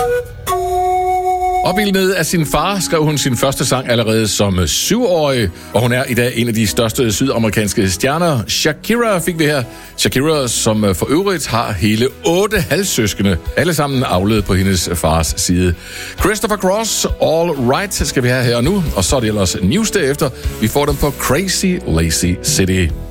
Opildnet af sin far skrev hun sin første sang allerede som 7-årig, og hun er i dag en af de største sydamerikanske stjerner. Shakira fik vi her. Shakira, som for øvrigt har hele 8 halvsøskende, alle sammen avlet på hendes fars side. Christopher Cross, All Right, skal vi have her og nu, og så er det ellers news derefter. Vi får dem på Crazy Lazy City.